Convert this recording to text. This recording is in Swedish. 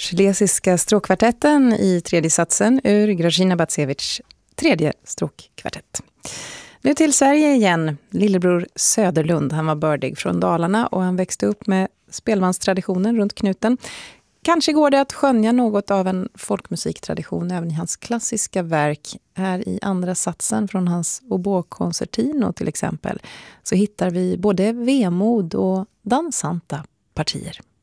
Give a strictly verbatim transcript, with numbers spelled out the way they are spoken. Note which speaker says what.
Speaker 1: Schlesiska stråkkvartetten i tredje satsen ur Grażyna Bacewicz tredje stråkkvartett. Nu till Sverige igen. Lillebror Söderlund, han var bördig från Dalarna och han växte upp med spelmanstraditionen runt knuten. Kanske går det att skönja något av en folkmusiktradition även i hans klassiska verk. Här i andra satsen från hans oboe-koncertino till exempel så hittar vi både vemod och dansanta partier.